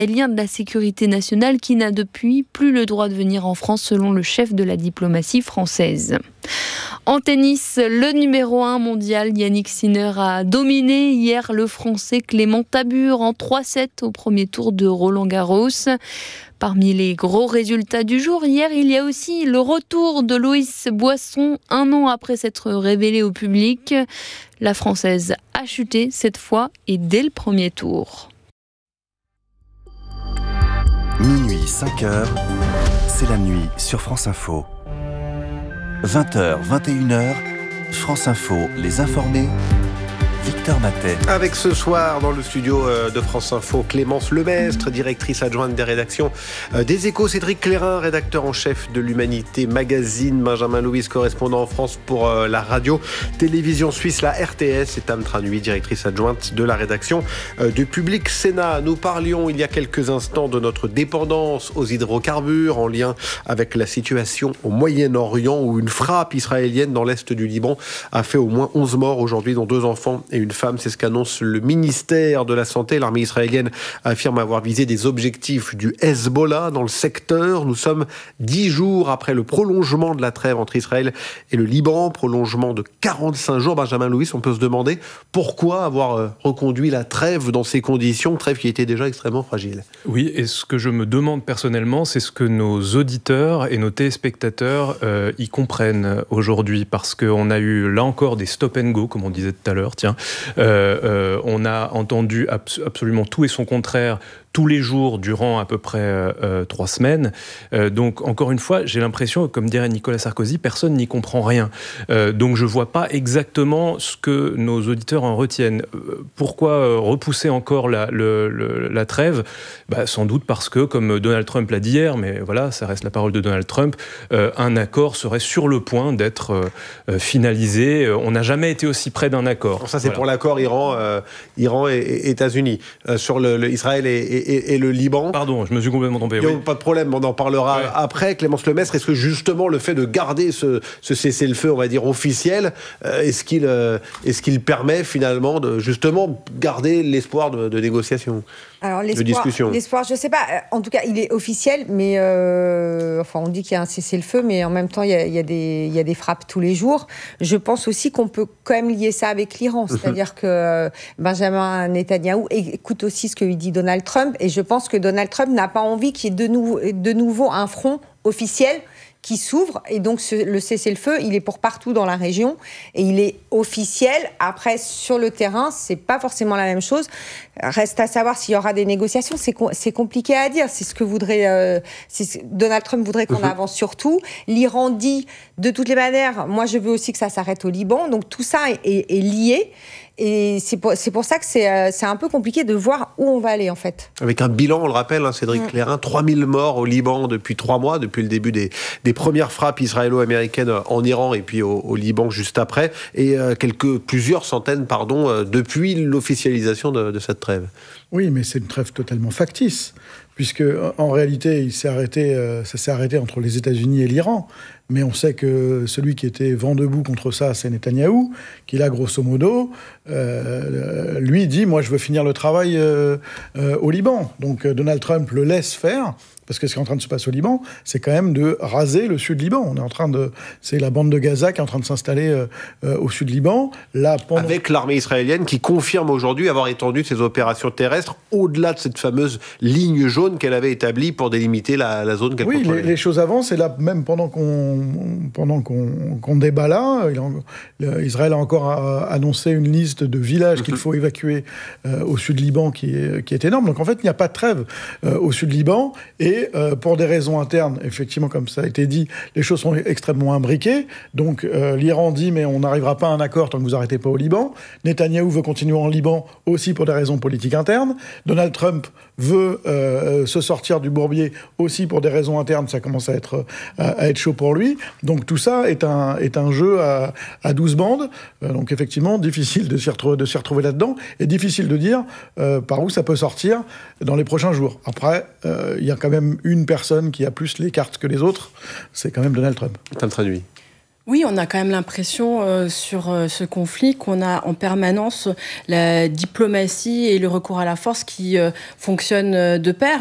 israélien de la sécurité nationale qui n'a depuis plus le droit de venir en France selon le chef de la diplomatie française. En tennis, le numéro 1 mondial Yannick Sinner a dominé hier le Français Clément Tabure en 3-7 au premier tour de Roland-Garros. Parmi les gros résultats du jour, hier, il y a aussi le retour de Loïs Boisson, 1 an après s'être révélée au public. La Française a chuté cette fois et dès le premier tour. Minuit, 5h, c'est la nuit sur France Info. 20h, 21h, France Info, les informés, Victor Matet. Avec ce soir dans le studio de France Info, Clémence Lemestre, directrice adjointe des rédactions des Échos, Cédric Clairin, rédacteur en chef de l'Humanité Magazine, Benjamin Louis, correspondant en France pour la radio-télévision suisse, la RTS, et Tam Tranui, directrice adjointe de la rédaction du Public Sénat. Nous parlions il y a quelques instants de notre dépendance aux hydrocarbures en lien avec la situation au Moyen-Orient où une frappe israélienne dans l'est du Liban a fait au moins 11 morts aujourd'hui, dont 2 enfants et une femme. C'est ce qu'annonce le ministère de la Santé. L'armée israélienne affirme avoir visé des objectifs du Hezbollah dans le secteur. Nous sommes 10 jours après le prolongement de la trêve entre Israël et le Liban, prolongement de 45 jours. Benjamin Louis, on peut se demander pourquoi avoir reconduit la trêve dans ces conditions, trêve qui était déjà extrêmement fragile. Oui, et ce que je me demande personnellement, c'est ce que nos auditeurs et nos téléspectateurs y comprennent aujourd'hui, parce qu'on a eu là encore des stop and go, comme on disait tout à l'heure, on a entendu absolument tout et son contraire tous les jours durant à peu près 3 semaines. Donc, encore une fois, j'ai l'impression, comme dirait Nicolas Sarkozy, personne n'y comprend rien. Donc, je ne vois pas exactement ce que nos auditeurs en retiennent. Pourquoi repousser encore la trêve ? Sans doute parce que, comme Donald Trump l'a dit hier, mais voilà, ça reste la parole de Donald Trump, un accord serait sur le point d'être finalisé. On n'a jamais été aussi près d'un accord. Ça, c'est pour l'accord Iran et États-Unis. Sur Israël et le Liban. Pardon, je me suis complètement trompé. Oui. Pas de problème, on en parlera après. Clémence Lemestre, est-ce que justement le fait de garder ce cessez-le-feu, on va dire officiel, est-ce qu'il permet finalement de justement garder l'espoir de négociation, de discussion ? L'espoir, je ne sais pas. En tout cas, il est officiel, mais on dit qu'il y a un cessez-le-feu, mais en même temps, il y a des frappes tous les jours. Je pense aussi qu'on peut quand même lier ça avec l'Iran, c'est-à-dire que Benjamin Netanyahou écoute aussi ce que lui dit Donald Trump, et je pense que Donald Trump n'a pas envie qu'il y ait de nouveau un front officiel qui s'ouvre, et donc le cessez-le-feu, il est pour partout dans la région, et il est officiel. Après, sur le terrain, c'est pas forcément la même chose. Reste à savoir s'il y aura des négociations, c'est compliqué à dire. C'est ce que Donald Trump voudrait qu'on avance sur tout. L'Iran dit, de toutes les manières, moi je veux aussi que ça s'arrête au Liban, donc tout ça est lié. Et c'est pour ça que c'est un peu compliqué de voir où on va aller, en fait. Avec un bilan, on le rappelle, Cédric Clairin, 3000 morts au Liban depuis 3 mois, depuis le début des premières frappes israélo-américaines en Iran et puis au Liban juste après, et plusieurs centaines, depuis l'officialisation de cette trêve. Oui, mais c'est une trêve totalement factice, puisque en réalité, ça s'est arrêté entre les États-Unis et l'Iran. Mais on sait que celui qui était vent debout contre ça, c'est Netanyahou, qui là, grosso modo, lui dit « Moi, je veux finir le travail au Liban ». Donc Donald Trump le laisse faire, parce que ce qui est en train de se passer au Liban, c'est quand même de raser le sud Liban. C'est la bande de Gaza qui est en train de s'installer au sud Liban. Là, avec l'armée israélienne qui confirme aujourd'hui avoir étendu ses opérations terrestres au-delà de cette fameuse ligne jaune qu'elle avait établie pour délimiter la zone qu'elle contrôlait. Oui, les choses avancent, et là, même pendant qu'on débat là, Israël a encore annoncé une liste de villages qu'il faut évacuer au sud Liban qui est énorme. Donc en fait, il n'y a pas de trêve au sud Liban, et pour des raisons internes, effectivement, comme ça a été dit, les choses sont extrêmement imbriquées. Donc l'Iran dit, mais on n'arrivera pas à un accord tant que vous n'arrêtez pas au Liban. Netanyahou veut continuer en Liban aussi pour des raisons politiques internes. Donald Trump veut se sortir du bourbier aussi pour des raisons internes. Ça commence à être chaud pour lui. Donc tout ça est un jeu à 12 bandes. Donc effectivement, difficile de s'y retrouver là-dedans, et difficile de dire par où ça peut sortir dans les prochains jours. Après, il y a quand même une personne qui a plus les cartes que les autres, c'est quand même Donald Trump. Ça me traduit. Oui, on a quand même l'impression sur ce conflit qu'on a en permanence la diplomatie et le recours à la force qui fonctionnent de pair.